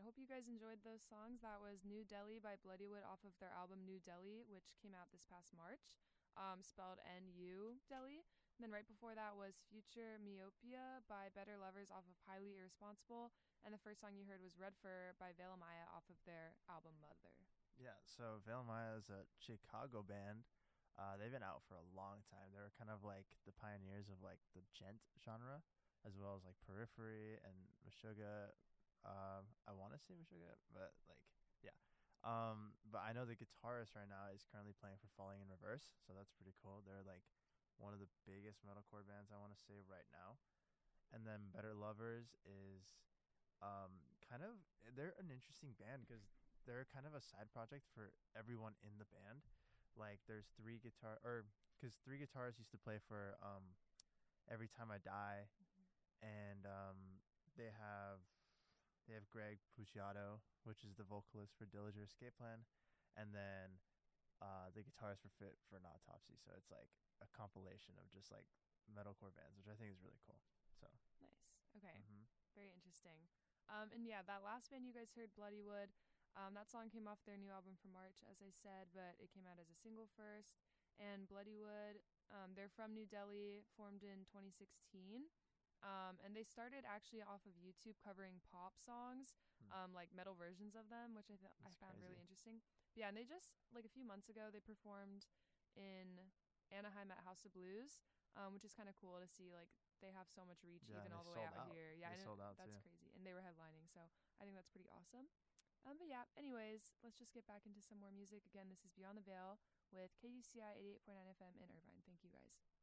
hope you guys enjoyed those songs. That was New Delhi by Bloodywood off of their album New Delhi, which came out this past March, spelled N-U Delhi. And then right before that was Future Myopia by Better Lovers off of Highly Irresponsible. And the first song you heard was Red Fur by Veil Maya off of their album Mother. Yeah, so Veil Maya is a Chicago band. They've been out for a long time. They were kind of like the pioneers of like the gent genre, as well as like Periphery and Meshuggah. I want to say Meshuggah, but like yeah. But I know the guitarist right now is currently playing for Falling in Reverse, so that's pretty cool. They're like one of the biggest metalcore bands I want to say right now. And then Better Lovers is kind of they're an interesting band because they're kind of a side project for everyone in the band. Like there's three guitarists used to play for Every Time I Die, and they have they have Greg Puciato, which is the vocalist for Dillinger Escape Plan, and then the guitarist for Fit for an Autopsy. So it's like a compilation of just like metalcore bands, which I think is really cool. So Nice. Okay. hmm Very interesting. And yeah, that last band you guys heard, Bloodywood, that song came off their new album from March, as I said, but it came out as a single first. And Bloodywood, they're from New Delhi, formed in 2016. And they started actually off of YouTube covering pop songs, like metal versions of them, which I that's found really crazy. interesting. But yeah, and they just, like a few months ago, they performed in Anaheim at House of Blues, which is kind of cool to see. Like, they have so much reach Yeah, even and they all the way sold out out. here. Yeah, They I know, sold out that's too. crazy. And they were headlining, so I think that's pretty awesome. But yeah, anyways, let's just get back into some more music. Again, this is Beyond the Veil with KUCI 88.9 FM in Irvine. Thank you guys.